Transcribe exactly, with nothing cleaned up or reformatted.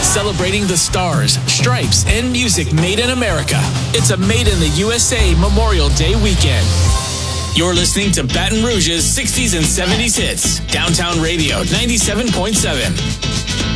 celebrating the stars, stripes, and music made in America. It's a Made in the U S A Memorial Day weekend. You're listening to Baton Rouge's sixties and seventies hits. Downtown Radio ninety-seven point seven.